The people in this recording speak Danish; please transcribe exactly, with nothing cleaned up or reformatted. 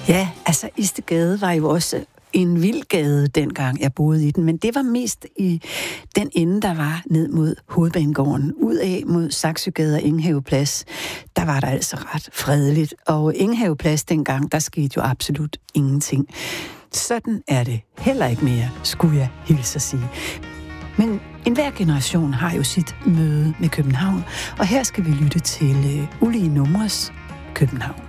Ja, altså Istedgade var jo også en vild gade, dengang jeg boede i den, men det var mest i den ende, der var ned mod Hovedbanegården, ud af mod Saxøgade og Enghaveplads. Der var der altså ret fredeligt, og Enghaveplads dengang, der skete jo absolut ingenting. Sådan er det heller ikke mere, skulle jeg hilse at sige. Men enhver generation har jo sit møde med København, og her skal vi lytte til uh, Ulige Numres København.